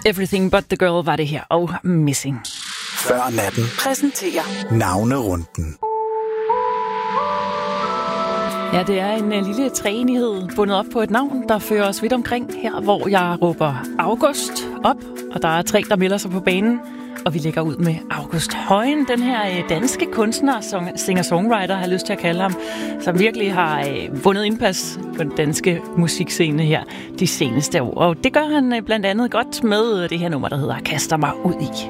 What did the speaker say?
Everything But The Girl var det her, og Missing. Før natten Præsenterer navnerunden. Ja, det er en lille træenighed bundet op på et navn, der fører os vidt omkring her, hvor jeg råber August op, og der er 3, der melder sig på banen. Og vi lægger ud med August Højen, den her danske kunstner, singer-songwriter, har lyst til at kalde ham, som virkelig har vundet indpas på den danske musikscene her de seneste år. Og det gør han blandt andet godt med det her nummer, der hedder Kaster mig ud i.